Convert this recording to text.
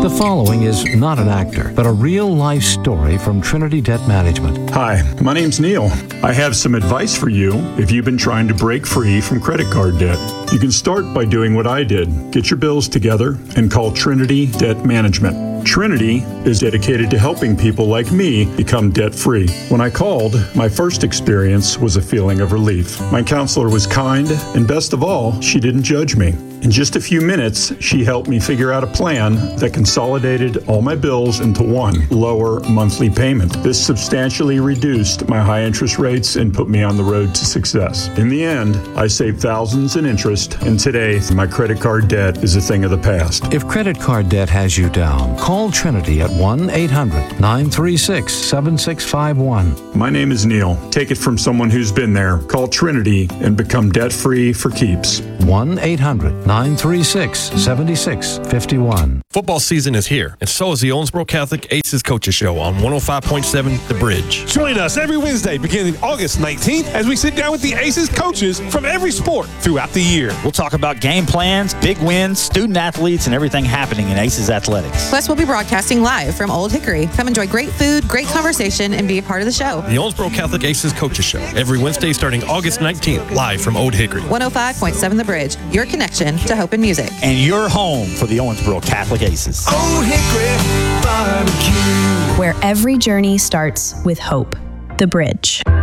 The following is not an actor, but a real-life story from Trinity Debt Management. Hi, my name's Neil. I have some advice for you if you've been trying to break free from credit card debt. You can start by doing what I did. Get your bills together and call Trinity Debt Management. Trinity is dedicated to helping people like me become debt-free. When I called, my first experience was a feeling of relief. My counselor was kind, and best of all, she didn't judge me. In just a few minutes, she helped me figure out a plan that consolidated all my bills into one lower monthly payment. This substantially reduced my high interest rates and put me on the road to success. In the end, I saved thousands in interest, and today, my credit card debt is a thing of the past. If credit card debt has you down, call Trinity at 1-800-936-7651. My name is Neil. Take it from someone who's been there. Call Trinity and become debt-free for keeps. 1-800-936-7651. Football season is here, and so is the Owensboro Catholic Aces Coaches Show on 105.7 The Bridge. Join us every Wednesday beginning August 19th as we sit down with the Aces coaches from every sport throughout the year. We'll talk about game plans, big wins, student athletes, and everything happening in Aces athletics. Plus, we'll be broadcasting live from Old Hickory. Come enjoy great food, great conversation, and be a part of the show. The Owensboro Catholic Aces Coaches Show, every Wednesday starting August 19th, live from Old Hickory. 105.7 The Bridge, your connection to hope and music. And your home for the Owensboro Catholic Aces. Old Hickory Barbecue. Where every journey starts with hope. The Bridge.